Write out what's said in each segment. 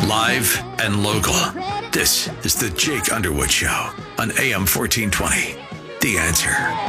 Live and local. This is the Jake Underwood Show on AM 1420. The Answer.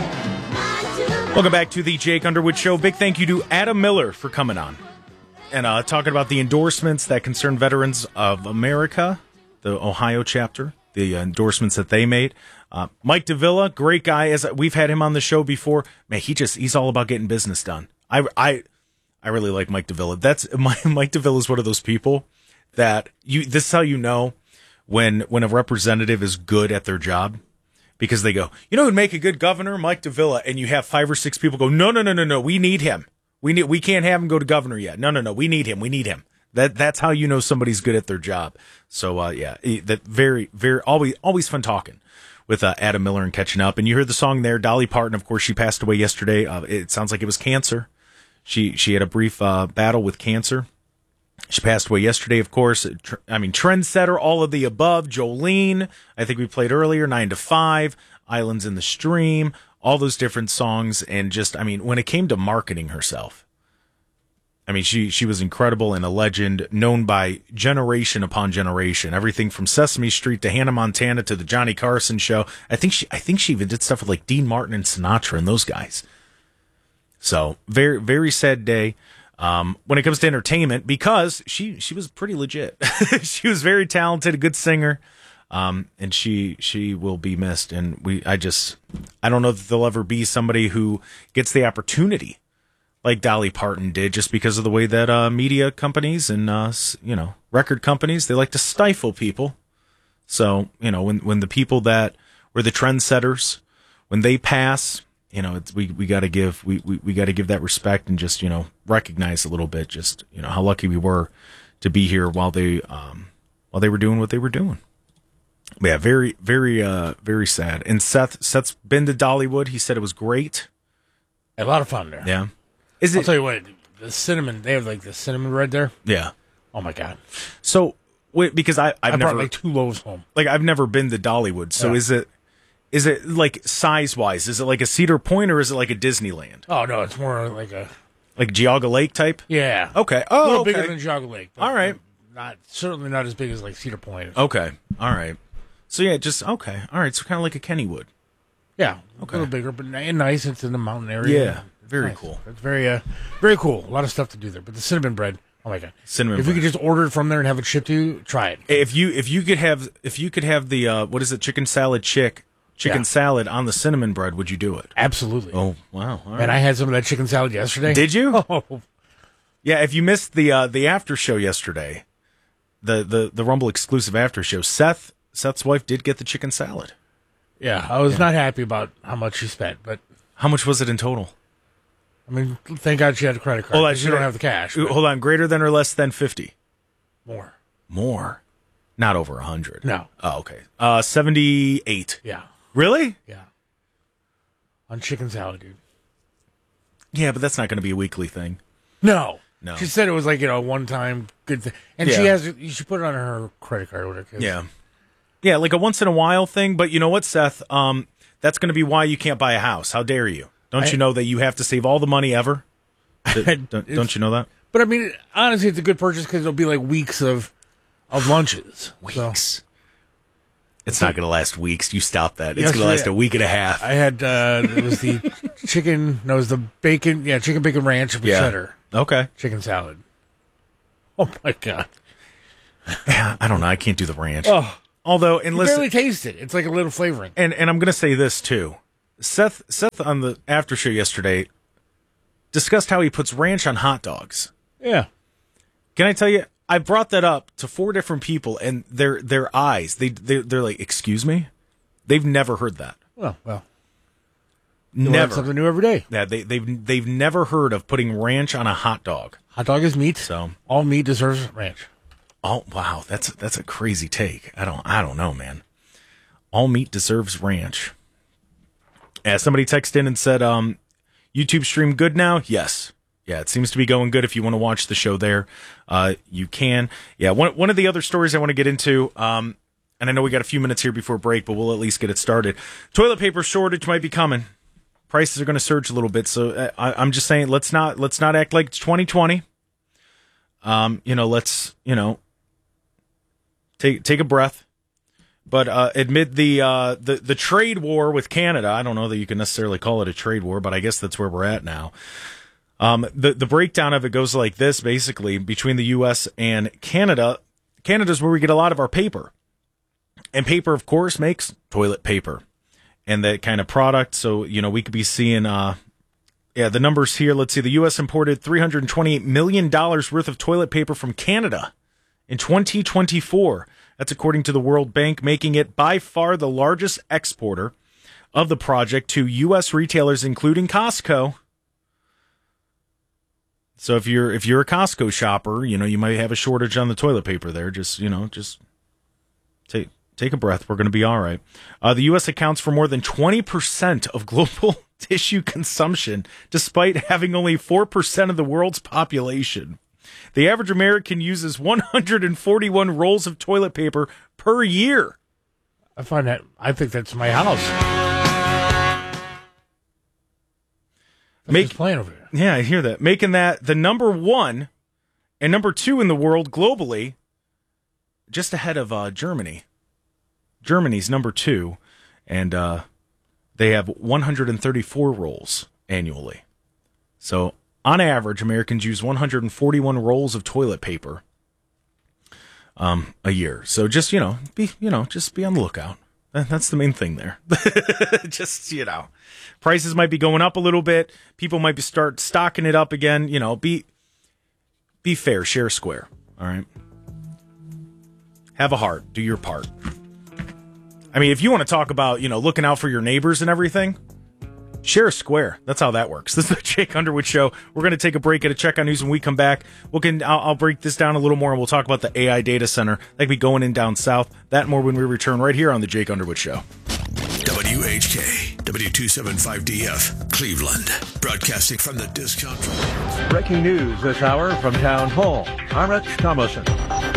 Welcome back to the Jake Underwood Show. Big thank you to Adam Miller for coming on and talking about the endorsements that concern Veterans of America, the Ohio chapter, the endorsements that they made. Mike Davila, great guy. As we've had him on the show before, man, he's all about getting business done. I really like Mike Davila. Mike Davila is one of those people that this is how you know when a representative is good at their job, because they go, who'd make a good governor? Mike Davila. And you have 5 or 6 people go, no, we need him. We can't have him go to governor yet. No, we need him. That's how you know somebody's good at their job. So that very, very always fun talking with Adam Miller and catching up. And you heard the song there, Dolly Parton. Of course, she passed away yesterday. It sounds like it was cancer. She had a brief battle with cancer. She passed away yesterday, of course. Trendsetter, all of the above. Jolene, I think we played earlier, 9 to 5, Islands in the Stream, all those different songs. And just, when it came to marketing herself, she was incredible and a legend, known by generation upon generation. Everything from Sesame Street to Hannah Montana to the Johnny Carson show. I think she even did stuff with like Dean Martin and Sinatra and those guys. So very, very sad day. When it comes to entertainment, because she was pretty legit. She was very talented, a good singer, and she will be missed. And I don't know that there'll ever be somebody who gets the opportunity like Dolly Parton did, just because of the way that media companies and record companies, they like to stifle people. So when the people that were the trendsetters, when they pass, we got to give that respect and just recognize a little bit just how lucky we were to be here while they were doing what they were doing. But yeah, very, very, very sad. And Seth's been to Dollywood. He said it was great. A lot of fun there. Yeah. I'll tell you what, the cinnamon, they have like the cinnamon bread there. Yeah. Oh my God. So because I brought never like 2 loaves home. Like I've never been to Dollywood. So Yeah. Is it like size-wise? Is it like a Cedar Point or is it like a Disneyland? Oh, no, it's more like Geauga Lake type? Yeah. Okay. A Oh, little okay. bigger than Geauga Lake. All right. Certainly not as big as like Cedar Point. Okay. All right. So yeah, okay. All right. So kind of like a Kennywood. Yeah. Okay. A little bigger, but nice. It's in the mountain area. Yeah. Very nice. cool. It's very, very cool. A lot of stuff to do there. But the cinnamon bread, oh my God. If we could just order it from there and have it shipped to you, try it. If you could have the what is it, chicken salad salad on the cinnamon bread, would you do it? Absolutely. Oh, wow. All right. And I had some of that chicken salad yesterday. Did you? Oh. Yeah, if you missed the after show yesterday, the Rumble exclusive after show, Seth's wife did get the chicken salad. Yeah, I was not happy about how much she spent, but how much was it in total? Thank God she had a credit card. Hold on, she don't have the cash. But hold on, greater than or less than 50? More. Not over 100. No. Oh, okay. 78. Yeah. Really? Yeah. On chicken salad, dude. Yeah, but that's not going to be a weekly thing. No. No. She said it was like, one-time good thing. And you should put it on her credit card or whatever. Yeah. Yeah, like a once-in-a-while thing. But you know what, Seth? That's going to be why you can't buy a house. How dare you? Don't you know that you have to save all the money ever? Don't you know that? But, honestly, it's a good purchase because it'll be like weeks of lunches. Weeks. So. It's not going to last weeks. You stop that. It's going to last a week and a half. I had, it was the it was the bacon, chicken bacon ranch with cheddar. Okay. Chicken salad. Oh, my God. Yeah, I don't know. I can't do the ranch. Oh. Although, and listen, barely taste it. It's like a little flavoring. And I'm going to say this, too. Seth on the after show yesterday discussed how he puts ranch on hot dogs. Yeah. Can I tell you, I brought that up to 4 different people, and their eyes, they're like, excuse me? They've never heard that. Well. Never. Learn something new every day. Yeah, they've never heard of putting ranch on a hot dog. Hot dog is meat. So all meat deserves ranch. Oh, wow, that's a crazy take. I don't know, man. All meat deserves ranch. Yeah, somebody texted in and said, YouTube stream good now? Yes. Yeah, it seems to be going good. If you want to watch the show there, you can. Yeah, one of the other stories I want to get into, and I know we got a few minutes here before break, but we'll at least get it started. Toilet paper shortage might be coming. Prices are going to surge a little bit, so I'm just saying, let's not act like it's 2020. take a breath. But amid the trade war with Canada, I don't know that you can necessarily call it a trade war, but I guess that's where we're at now. The breakdown of it goes like this, basically, between the U.S. and Canada. Canada's where we get a lot of our paper. And paper, of course, makes toilet paper and that kind of product. So, we could be seeing, the numbers here. Let's see. The U.S. imported $328 million worth of toilet paper from Canada in 2024. That's according to the World Bank, making it by far the largest exporter of the project to U.S. retailers, including Costco. So if you're a Costco shopper, you might have a shortage on the toilet paper there. Just take a breath. We're going to be all right. The U.S. accounts for more than 20% of global tissue consumption, despite having only 4% of the world's population. The average American uses 141 rolls of toilet paper per year. I think that's my house. Playing over there. Yeah, I hear that. Making that the number one and number two in the world globally, just ahead of Germany. Germany's number two, and they have 134 rolls annually. So, on average, Americans use 141 rolls of toilet paper a year. So just be on the lookout. That's the main thing there. Just prices might be going up a little bit. People might start stocking it up again. Be fair, share square. All right. Have a heart. Do your part. I mean, if you want to talk about looking out for your neighbors and everything, share a square. That's how that works. This is the Jake Underwood Show. We're going to take a break at a check on news. When we come back, I'll break this down a little more, and we'll talk about the AI data center that could be going in down south. That and more when we return right here on the Jake Underwood Show. WHK, W275DF, Cleveland, broadcasting from the Discount. Breaking news this hour from Town Hall. I'm Rich Thomason.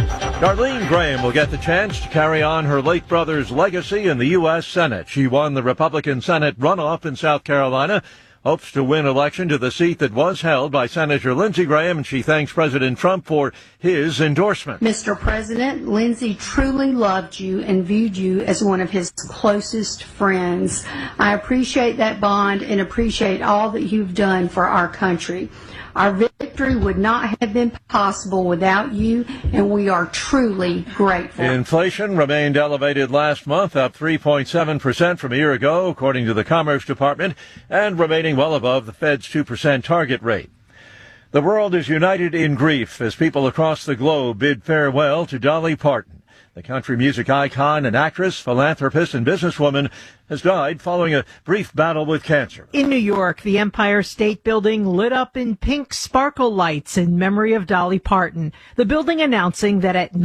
Darlene Graham will get the chance to carry on her late brother's legacy in the U.S. Senate. She won the Republican Senate runoff in South Carolina, hopes to win election to the seat that was held by Senator Lindsey Graham, and she thanks President Trump for his endorsement. Mr. President, Lindsey truly loved you and viewed you as one of his closest friends. I appreciate that bond and appreciate all that you've done for our country. Our victory would not have been possible without you, and we are truly grateful. Inflation remained elevated last month, up 3.7% from a year ago, according to the Commerce Department, and remaining well above the Fed's 2% target rate. The world is united in grief as people across the globe bid farewell to Dolly Parton. The country music icon and actress, philanthropist, and businesswoman has died following a brief battle with cancer. In New York, the Empire State Building lit up in pink sparkle lights in memory of Dolly Parton. The building announcing that at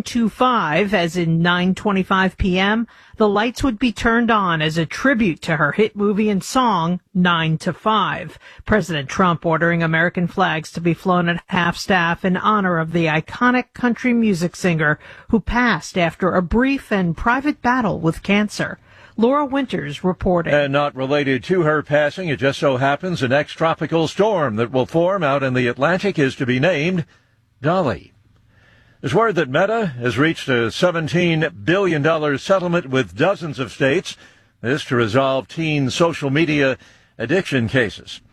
9:25, as in 9:25 p.m., the lights would be turned on as a tribute to her hit movie and song, 9 to 5. President Trump ordering American flags to be flown at half-staff in honor of the iconic country music singer who passed after a brief and private battle with cancer. Laura Winters reporting. And not related to her passing, it just so happens the next tropical storm that will form out in the Atlantic is to be named Dolly. There's word that Meta has reached a $17 billion settlement with dozens of states, this to resolve teen social media addiction cases.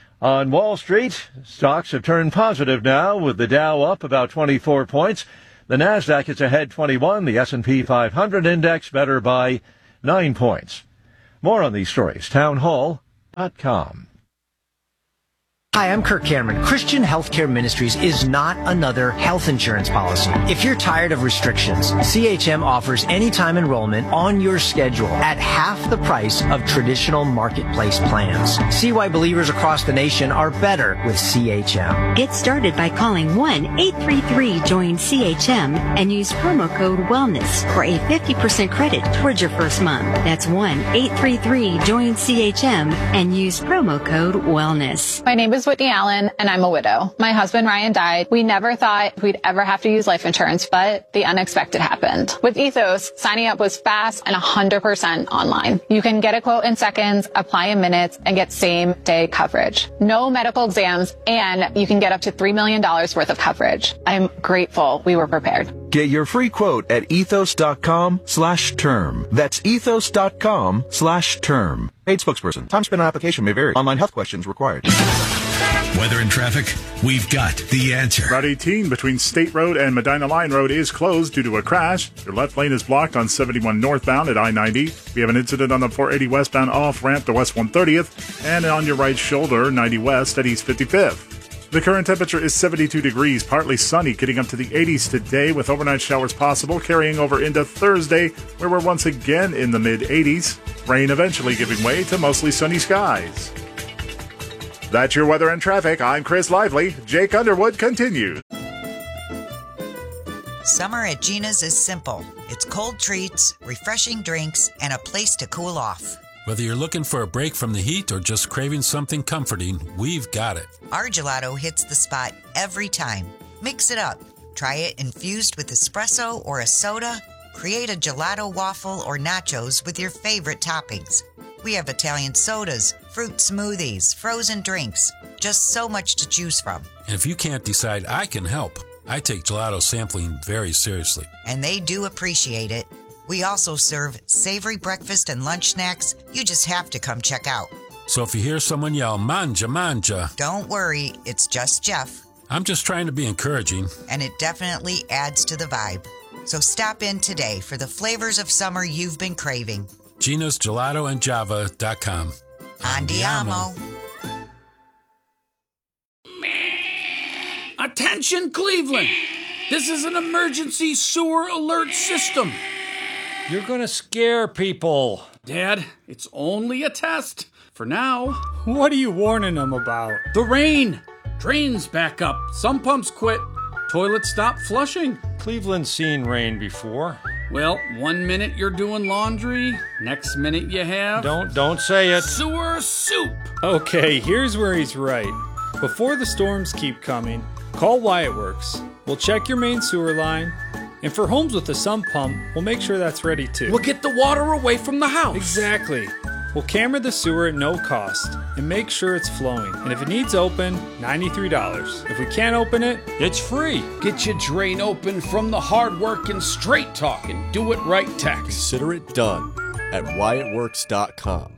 On Wall Street, stocks have turned positive now, with the Dow up about 24 points. The Nasdaq is ahead 21, the S&P 500 index better by 9 points. More on these stories, townhall.com. Hi, I'm Kirk Cameron. Christian Healthcare Ministries is not another health insurance policy. If you're tired of restrictions, CHM offers anytime enrollment on your schedule at half the price of traditional marketplace plans. See why believers across the nation are better with CHM. Get started by calling 1-833-JOIN-CHM and use promo code WELLNESS for a 50% credit towards your first month. That's 1-833-JOIN-CHM and use promo code WELLNESS. My name is Whitney Allen, and I'm a widow. My husband, Ryan, died. We never thought we'd ever have to use life insurance, but the unexpected happened. With Ethos, signing up was fast and 100% online. You can get a quote in seconds, apply in minutes, and get same-day coverage. No medical exams, and you can get up to $3 million worth of coverage. I'm grateful we were prepared. Get your free quote at ethos.com/term. That's ethos.com/term. Paid spokesperson. Time spent on application may vary. Online health questions required. Weather and traffic, we've got the answer. Route 18 between State Road and Medina Line Road is closed due to a crash. Your left lane is blocked on 71 northbound at I-90. We have an incident on the 480 westbound off-ramp to West 130th, and on your right shoulder, 90 west at East 55th. The current temperature is 72 degrees, partly sunny, getting up to the 80s today with overnight showers possible, carrying over into Thursday, where we're once again in the mid-80s. Rain eventually giving way to mostly sunny skies. That's your weather and traffic. I'm Chris Lively. Jake Underwood continues. Summer at Gina's is simple. It's cold treats, refreshing drinks, and a place to cool off. Whether you're looking for a break from the heat or just craving something comforting, we've got it. Our gelato hits the spot every time. Mix it up. Try it infused with espresso or a soda. Create a gelato waffle or nachos with your favorite toppings. We have Italian sodas, fruit smoothies, frozen drinks. Just so much to choose from. And if you can't decide, I can help. I take gelato sampling very seriously. And they do appreciate it. We also serve savory breakfast and lunch snacks. You just have to come check out. So if you hear someone yell, "Manja, manja," don't worry, it's just Jeff. I'm just trying to be encouraging. And it definitely adds to the vibe. So stop in today for the flavors of summer you've been craving. Gina's Gelato and Java.com. Andiamo. Attention, Cleveland! This is an emergency sewer alert system. You're gonna scare people. Dad, it's only a test. For now. What are you warning them about? The rain. Drains back up. Some pumps quit. Toilets stop flushing. Cleveland's seen rain before. Well, 1 minute you're doing laundry, next minute you have... Don't say it. Sewer soup. Okay, here's where he's right. Before the storms keep coming, call Wyatt Works. We'll check your main sewer line. And for homes with a sump pump, we'll make sure that's ready too. We'll get the water away from the house. Exactly. We'll camera the sewer at no cost and make sure it's flowing. And if it needs open, $93. If we can't open it, it's free. Get your drain open from the hard work and straight talk and do it right tech. Consider it done at WyattWorks.com.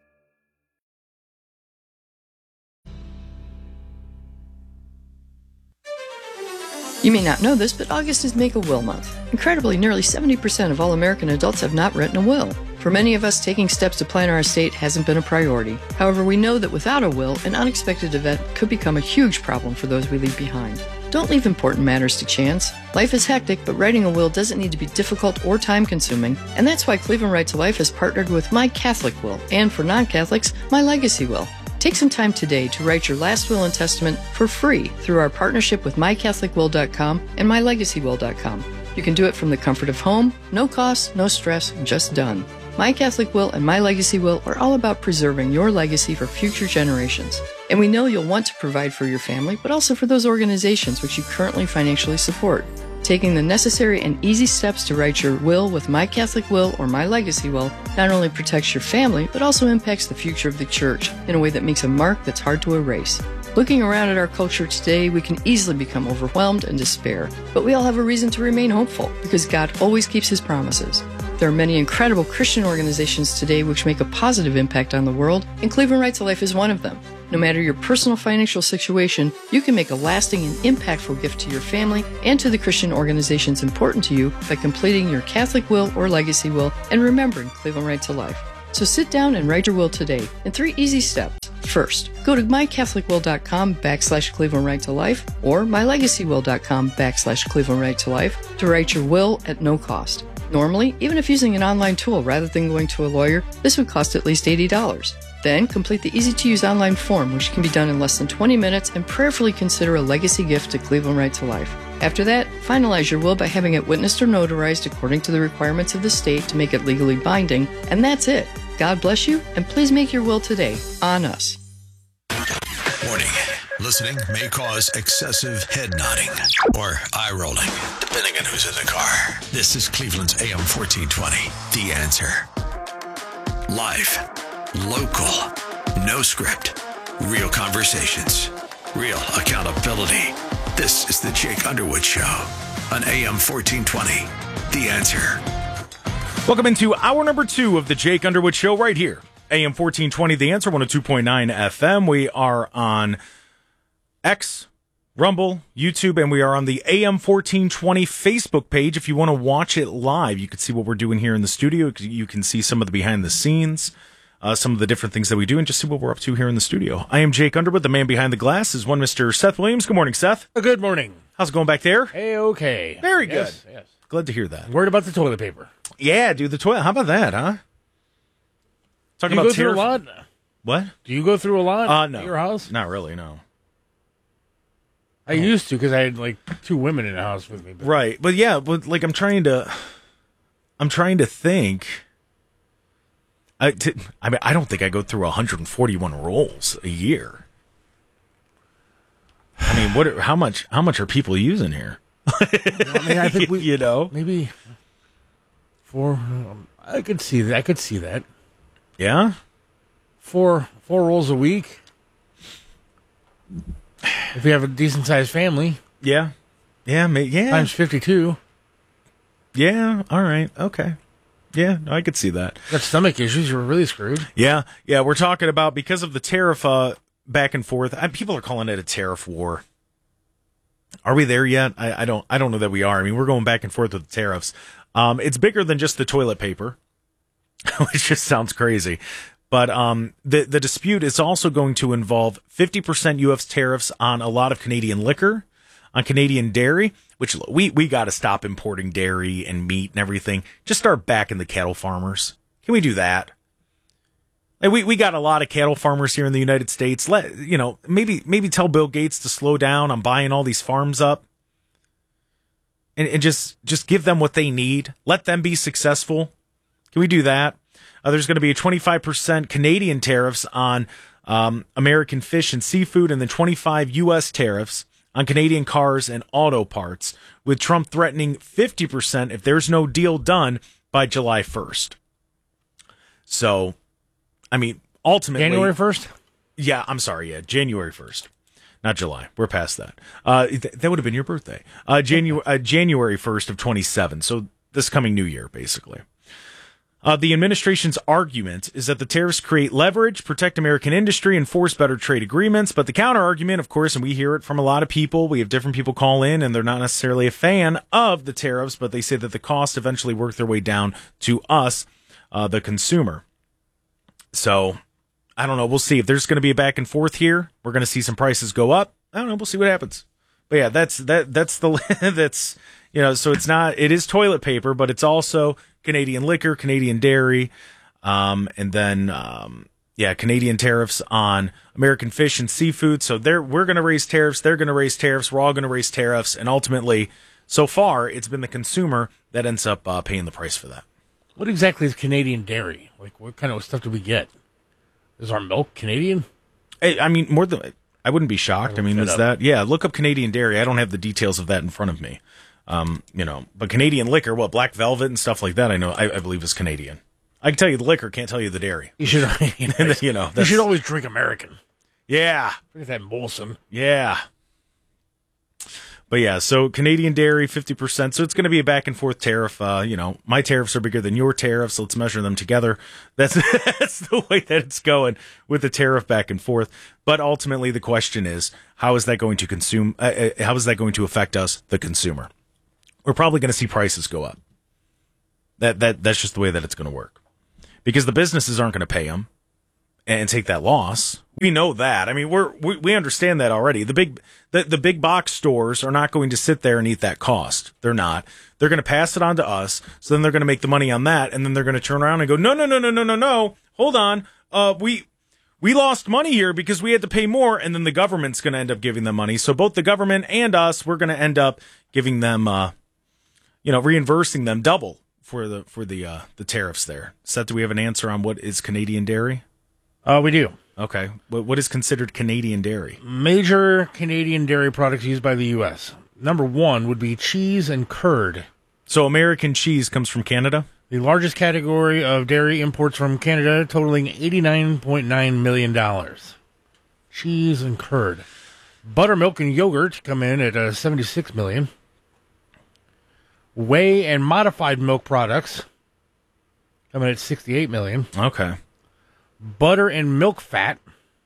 You may not know this, but August is Make-A-Will Month. Incredibly, nearly 70% of all American adults have not written a will. For many of us, taking steps to plan our estate hasn't been a priority. However, we know that without a will, an unexpected event could become a huge problem for those we leave behind. Don't leave important matters to chance. Life is hectic, but writing a will doesn't need to be difficult or time-consuming, and that's why Cleveland Right to Life has partnered with My Catholic Will, and for non-Catholics, My Legacy Will. Take some time today to write your last will and testament for free through our partnership with MyCatholicWill.com and MyLegacyWill.com. You can do it from the comfort of home, no cost, no stress, just done. My Catholic Will and My Legacy Will are all about preserving your legacy for future generations. And we know you'll want to provide for your family, but also for those organizations which you currently financially support. Taking the necessary and easy steps to write your will with My Catholic Will or My Legacy Will not only protects your family, but also impacts the future of the church in a way that makes a mark that's hard to erase. Looking around at our culture today, we can easily become overwhelmed and despair. But we all have a reason to remain hopeful, because God always keeps His promises. There are many incredible Christian organizations today which make a positive impact on the world, and Cleveland Right to Life is one of them. No matter your personal financial situation, you can make a lasting and impactful gift to your family and to the Christian organizations important to you by completing your Catholic will or legacy will and remembering Cleveland Right to Life. So sit down and write your will today in 3 easy steps. First, go to mycatholicwill.com/Cleveland Right to Life or mylegacywill.com/Cleveland Right to Life to write your will at no cost. Normally, even if using an online tool rather than going to a lawyer, this would cost at least $80. Then, complete the easy-to-use online form, which can be done in less than 20 minutes, and prayerfully consider a legacy gift to Cleveland Right to Life. After that, finalize your will by having it witnessed or notarized according to the requirements of the state to make it legally binding, and that's it. God bless you, and please make your will today on us. Warning. Listening may cause excessive head nodding or eye rolling, depending on who's in the car. This is Cleveland's AM 1420. The Answer. Live. Local. No script. Real conversations. Real accountability. This is the Jake Underwood Show on AM 1420. The Answer. Welcome into hour number 2 of the Jake Underwood Show right here. AM 1420, The Answer, 102.9 FM. We are on X, Rumble, YouTube, and we are on the AM 1420 Facebook page. If you want to watch it live, you can see what we're doing here in the studio. You can see some of the behind the scenes, some of the different things that we do, and just see what we're up to here in the studio. I am Jake Underwood. The man behind the glass is one Mr. Seth Williams. Good morning, Seth. Good morning. How's it going back there? Hey, okay. Very good. Yes. Glad to hear that. Worried about the toilet paper. Yeah, dude, the toilet. How about that, huh? Talking Do you about go through a lot? What? Do you go through a lot no. at your house? Not really, no. I used to because I had like 2 women in the house with me. But. Right, but yeah, but like I'm trying to think. I mean, I don't think I go through 141 rolls a year. I mean, how much are people using here? I mean, I think we, maybe 4. I could see that. Yeah, 4 rolls a week. If you have a decent sized family. Yeah. Times 52. Yeah. All right. Okay. Yeah, I could see that. Got stomach issues. You're really screwed. Yeah. We're talking about because of the tariff back and forth. People are calling it a tariff war. Are we there yet? I don't know that we are. I mean, we're going back and forth with the tariffs. It's bigger than just the toilet paper, which just sounds crazy. But the dispute is also going to involve 50% U.S. tariffs on a lot of Canadian liquor, on Canadian dairy, which we got to stop importing dairy and meat and everything. Just start backing the cattle farmers. Can we do that? And we got a lot of cattle farmers here in the United States. Maybe tell Bill Gates to slow down on buying all these farms up, and just give them what they need. Let them be successful. Can we do that? There's going to be a 25% Canadian tariffs on American fish and seafood, and then 25 U.S. tariffs on Canadian cars and auto parts, with Trump threatening 50% if there's no deal done by July 1st. So, I mean, ultimately... January 1st? Yeah, I'm sorry, January 1st. Not July. We're past that. That would have been your birthday. January 1st of 27, so this coming new year, basically. The administration's argument is that the tariffs create leverage, protect American industry, and force better trade agreements. But the counter-argument, of course, and we hear it from a lot of people, we have different people call in, and they're not necessarily a fan of the tariffs, but they say that the costs eventually work their way down to us, the consumer. So, I don't know. We'll see. If there's going to be a back and forth here, we're going to see some prices go up. I don't know. We'll see what happens. But yeah, that's so it's not, it is toilet paper, but it's also Canadian liquor, Canadian dairy, and then, Canadian tariffs on American fish and seafood. So we're going to raise tariffs. They're going to raise tariffs. We're all going to raise tariffs. And ultimately, so far, it's been the consumer that ends up paying the price for that. What exactly is Canadian dairy? Like, what kind of stuff do we get? Is our milk Canadian? I mean, more than... I wouldn't be shocked. I mean, is that... Yeah, look up Canadian dairy. I don't have the details of that in front of me. But Canadian liquor, Black Velvet and stuff like that, I believe is Canadian. I can tell you the liquor, can't tell you the dairy. You should, you should always drink American. Yeah. Look at that Molson. Yeah. But yeah, so Canadian dairy, 50%. So it's going to be a back and forth tariff. My tariffs are bigger than your tariffs. So let's measure them together. That's the way that it's going with the tariff back and forth. But ultimately, the question is, how is that going to how is that going to affect us, the consumer? We're probably going to see prices go up. That's just the way that it's going to work, because the businesses aren't going to pay them and take that loss. We know that. I mean, we understand that already. The big box stores are not going to sit there and eat that cost. They're not. They're going to pass it on to us. So then they're going to make the money on that, and then they're going to turn around and go, no. Hold on. We lost money here because we had to pay more, and then the government's going to end up giving them money. So both the government and us, we're going to end up giving them, reimbursing them double for the tariffs there. Seth, do we have an answer on what is Canadian dairy? We do. Okay. What is considered Canadian dairy? Major Canadian dairy products used by the U.S. Number 1 would be cheese and curd. So American cheese comes from Canada? The largest category of dairy imports from Canada, totaling $89.9 million. Cheese and curd. Buttermilk and yogurt come in at $76 million. Whey and modified milk products coming at $68 million. Okay. Butter and milk fat.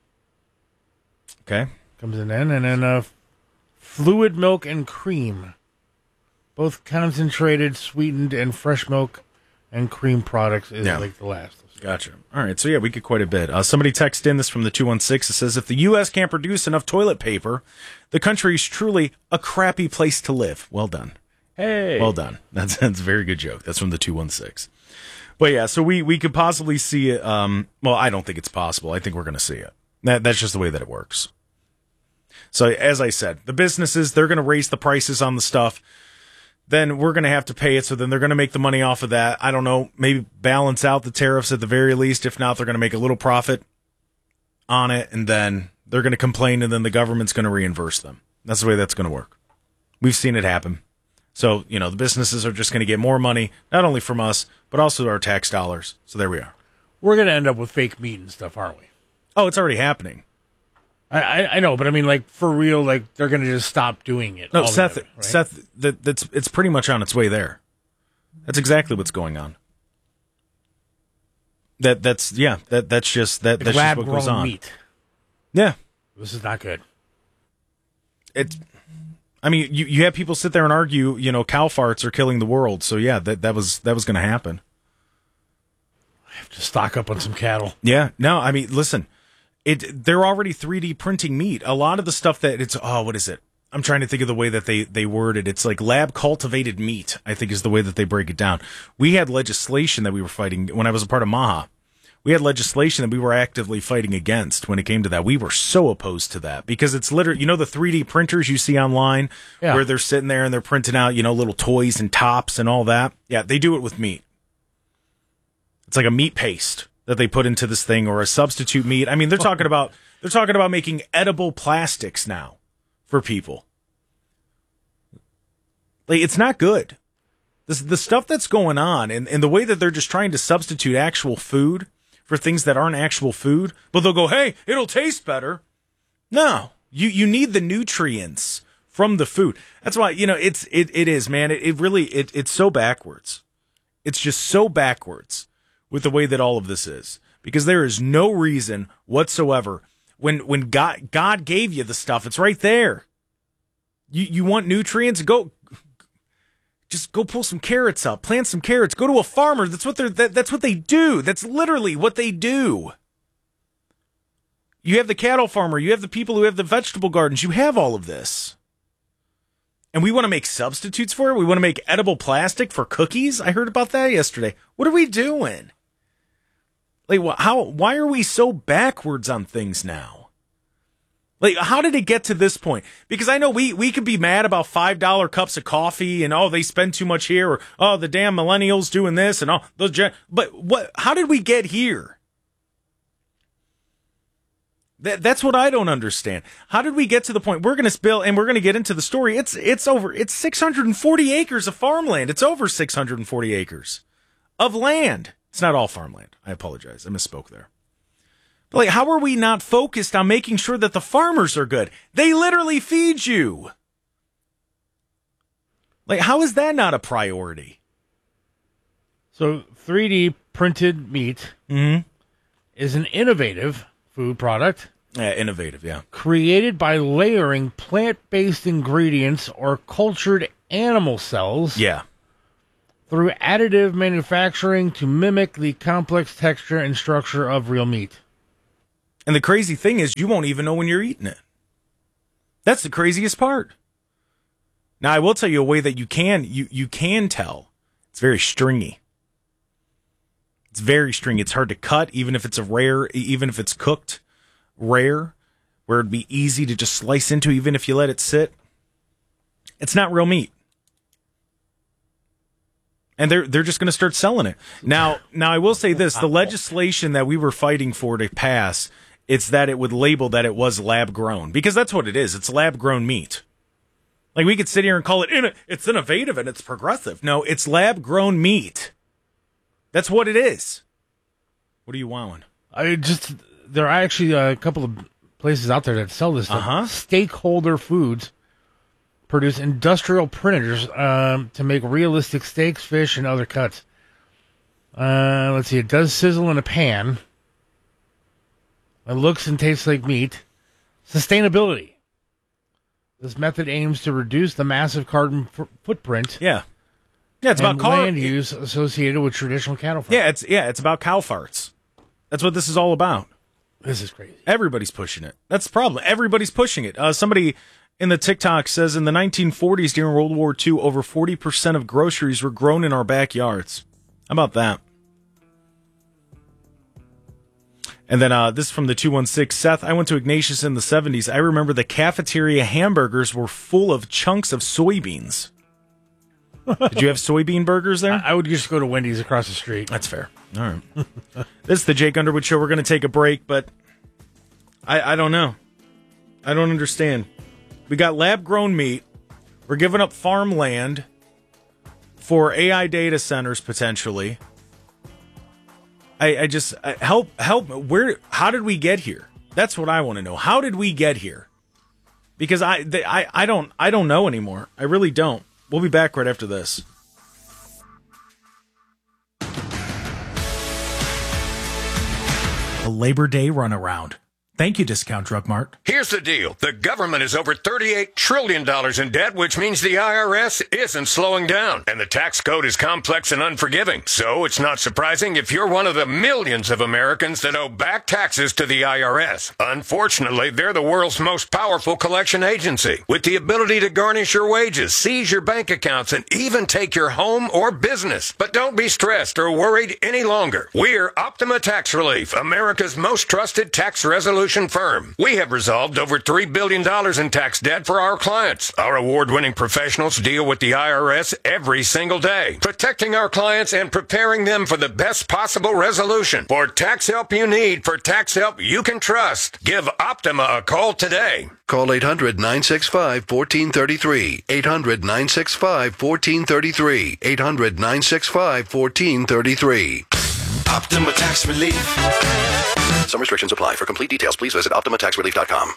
Okay. Comes in then. And then fluid milk and cream. Both concentrated, sweetened, and fresh milk and cream products is like the last. Gotcha. All right. So, yeah, we get quite a bit. Somebody texted in this from the 216. It says, if the U.S. can't produce enough toilet paper, the country is truly a crappy place to live. Well done. Hey. Well done. That's a very good joke. That's from the 216. But, yeah, so we could possibly see it. Well, I don't think it's possible. I think we're going to see it. That's just the way that it works. So, as I said, the businesses, they're going to raise the prices on the stuff. Then we're going to have to pay it, so then they're going to make the money off of that. I don't know, maybe balance out the tariffs at the very least. If not, they're going to make a little profit on it, and then they're going to complain, and then the government's going to reimburse them. That's the way that's going to work. We've seen it happen. So, the businesses are just going to get more money, not only from us, but also our tax dollars. So there we are. We're going to end up with fake meat and stuff, aren't we? Oh, it's already happening. I know, but I mean, like, for real, like, they're going to just stop doing it. No, Seth, right? Seth, it's pretty much on its way there. That's exactly what's going on. That's just what goes on. Meat. Yeah. This is not good. I mean, you have people sit there and argue, cow farts are killing the world. So yeah, that was going to happen. I have to stock up on some cattle. Yeah. No, I mean, listen. They're already 3D printing meat. A lot of the stuff that what is it? I'm trying to think of the way that they word it. It's like lab cultivated meat, I think is the way that they break it down. We had legislation that we were fighting when I was a part of MAHA. We had legislation that we were actively fighting against when it came to that. We were so opposed to that because it's literally, the 3D printers you see online where they're sitting there and they're printing out, little toys and tops and all that. Yeah, they do it with meat. It's like a meat paste that they put into this thing, or a substitute meat. I mean, they're talking about making edible plastics now for people. Like, it's not good. The stuff that's going on and the way that they're just trying to substitute actual food for things that aren't actual food, but they'll go, hey, it'll taste better. No, you need the nutrients from the food. That's why, it is, man. It's so backwards. It's just so backwards with the way that all of this is, because there is no reason whatsoever when God gave you the stuff, it's right there. You want nutrients? Go pull some carrots up, plant some carrots, go to a farmer. That's what they do. That's literally what they do. You have the cattle farmer, you have the people who have the vegetable gardens, you have all of this. And we want to make substitutes for it? We want to make edible plastic for cookies? I heard about that yesterday. What are we doing? Like, why are we so backwards on things now? Like, how did it get to this point? Because I know we could be mad about $5 cups of coffee and, they spend too much here, or, the damn millennials doing this and all those. But how did we get here? That's what I don't understand. How did we get to the point? We're going to spill, and we're going to get into the story. It's 640 acres of farmland. It's over 640 acres of land. It's not all farmland. I apologize. I misspoke there. But like, how are we not focused on making sure that the farmers are good? They literally feed you. Like, how is that not a priority? So 3D printed meat is an innovative food product. Yeah, innovative, yeah. Created by layering plant-based ingredients or cultured animal cells. Yeah. Through additive manufacturing to mimic the complex texture and structure of real meat. And the crazy thing is, you won't even know when you're eating it. That's the craziest part. Now, I will tell you a way that you can tell. It's very stringy. It's very stringy. It's hard to cut, even if it's cooked rare, where it'd be easy to just slice into, even if you let it sit. It's not real meat. And they're just going to start selling it. Now I will say this, the legislation that we were fighting for to pass, it's that it would label that it was lab grown, because that's what it is. It's lab grown meat. Like, we could sit here and call it, it's innovative and it's progressive. No, it's lab grown meat. That's what it is. What are you wowing? There are actually a couple of places out there that sell this stuff. Stakeholder Foods produce industrial printers to make realistic steaks, fish, and other cuts. Let's see. It does sizzle in a pan. It looks and tastes like meat. Sustainability. This method aims to reduce the massive carbon footprint. Yeah. Yeah, it's about land use associated with traditional cattle farms. It's about cow farts. That's what this is all about. This is crazy. Everybody's pushing it. That's the problem. Everybody's pushing it. Somebody in the TikTok says in the 1940s during World War II, over 40% of groceries were grown in our backyards. How about that? And then this is from the 216. Seth, I went to Ignatius in the 70s. I remember the cafeteria hamburgers were full of chunks of soybeans. Did you have soybean burgers there? I would just go to Wendy's across the street. That's fair. All right. This is the Jake Underwood Show. We're going to take a break, but I don't know. I don't understand. We got lab-grown meat. We're giving up farmland for AI data centers, potentially. I just help. How did we get here? That's what I want to know. How did we get here? Because I don't know anymore. I really don't. We'll be back right after this. A Labor Day runaround. Thank you, Discount Drug Mart. Here's the deal. The government is over $38 trillion in debt, which means the IRS isn't slowing down. And the tax code is complex and unforgiving. So it's not surprising if you're one of the millions of Americans that owe back taxes to the IRS. Unfortunately, they're the world's most powerful collection agency, with the ability to garnish your wages, seize your bank accounts, and even take your home or business. But don't be stressed or worried any longer. We're Optima Tax Relief, America's most trusted tax resolution firm. We have resolved over $3 billion in tax debt for our clients. Our award-winning professionals deal with the IRS every single day, protecting our clients and preparing them for the best possible resolution. For tax help you need, for tax help you can trust, give Optima a call today. Call 800-965-1433. 800-965-1433. 800-965-1433. Optima Tax Relief. Some restrictions apply. For complete details, please visit OptimaTaxRelief.com.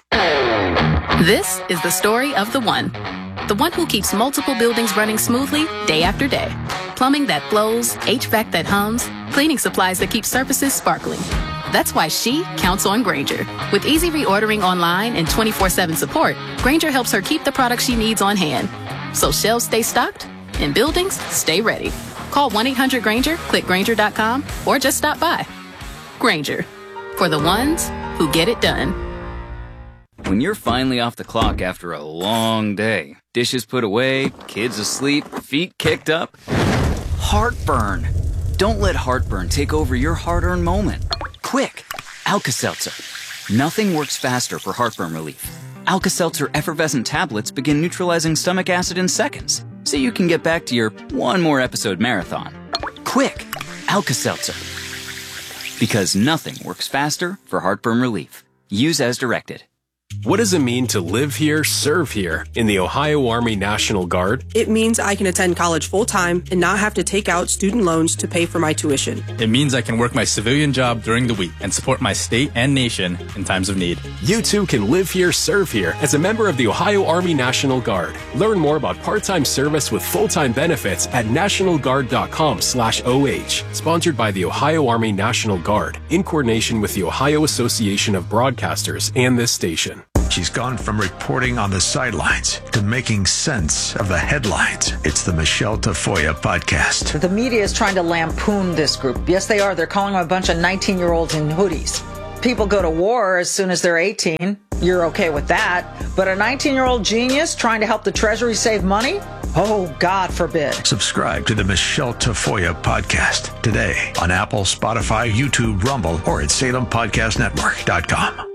This is the story of the one who keeps multiple buildings running smoothly day after day. Plumbing that flows, HVAC that hums, cleaning supplies that keep surfaces sparkling. That's why she counts on Grainger. With easy reordering online and 24/7 support, Grainger helps her keep the products she needs on hand. So shelves stay stocked and buildings stay ready. Call 1-800-GRAINGER, click Grainger.com, or just stop by. Grainger, for the ones who get it done. When you're finally off the clock after a long day, dishes put away, kids asleep, feet kicked up, heartburn. Don't let heartburn take over your hard-earned moment. Quick, Alka-Seltzer. Nothing works faster for heartburn relief. Alka-Seltzer effervescent tablets begin neutralizing stomach acid in seconds, so you can get back to your one more episode marathon. Quick, Alka-Seltzer. Because nothing works faster for heartburn relief. Use as directed. What does it mean to live here, serve here in the Ohio Army National Guard? It means I can attend college full-time and not have to take out student loans to pay for my tuition. It means I can work my civilian job during the week and support my state and nation in times of need. You too can live here, serve here as a member of the Ohio Army National Guard. Learn more about part-time service with full-time benefits at nationalguard.com/OH. Sponsored by the Ohio Army National Guard in coordination with the Ohio Association of Broadcasters and this station. She's gone from reporting on the sidelines to making sense of the headlines. It's the Michelle Tafoya podcast. The media is trying to lampoon this group. Yes, they are. They're calling them a bunch of 19-year-olds in hoodies. People go to war as soon as they're 18. You're okay with that. But a 19-year-old genius trying to help the Treasury save money? Oh, God forbid. Subscribe to the Michelle Tafoya podcast today on Apple, Spotify, YouTube, Rumble, or at SalemPodcastNetwork.com.